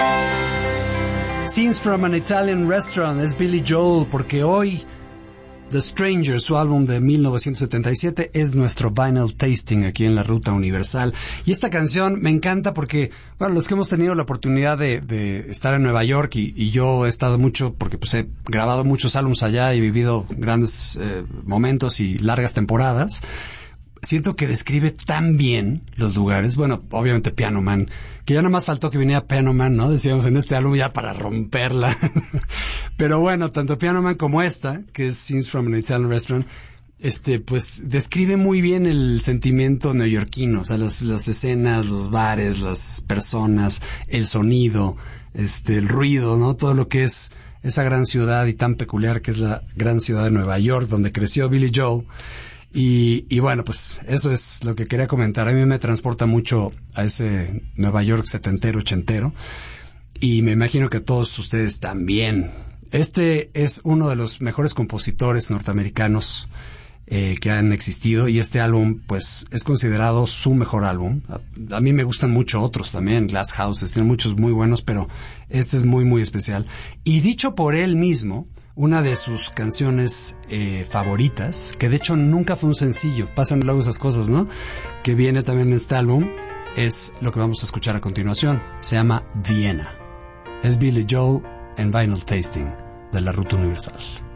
Scenes from an Italian Restaurant es Billy Joel, porque hoy The Stranger, su álbum de 1977, es nuestro vinyl tasting aquí en la Ruta Universal. Y esta canción me encanta porque, bueno, los que hemos tenido la oportunidad de estar en Nueva York y yo he estado mucho, porque pues he grabado muchos álbumes allá y vivido grandes momentos y largas temporadas, siento que describe tan bien los lugares. Bueno, obviamente Piano Man, que ya nada más faltó que viniera Piano Man, ¿no? Decíamos en este álbum ya para romperla. Pero bueno, tanto Piano Man como esta, que es Scenes from an Italian Restaurant, pues describe muy bien el sentimiento neoyorquino, o sea, las escenas, los bares, las personas, el sonido, el ruido, ¿no? Todo lo que es esa gran ciudad y tan peculiar que es la gran ciudad de Nueva York, donde creció Billy Joel. Y bueno, pues eso es lo que quería comentar. A mí me transporta mucho a ese Nueva York setentero, ochentero, y me imagino que todos ustedes también. Este es uno de los mejores compositores norteamericanos que han existido, y este álbum pues es considerado su mejor álbum. A mí me gustan mucho otros también, Glass Houses, tiene muchos muy buenos, pero este es muy muy especial. Y dicho por él mismo, una de sus canciones favoritas, que de hecho nunca fue un sencillo, pasan luego esas cosas, ¿no?, que viene también en este álbum, es lo que vamos a escuchar a continuación. Se llama Viena. Es Billy Joel en Vinyl Tasting de la Ruta Universal.